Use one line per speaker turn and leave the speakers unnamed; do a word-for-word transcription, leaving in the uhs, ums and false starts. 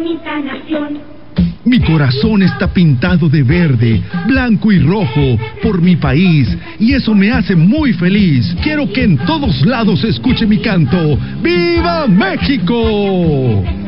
nación.
Mi corazón está pintado de verde, blanco y rojo por mi país, y eso me hace muy feliz. Quiero que en todos lados se escuche mi canto. ¡Viva México!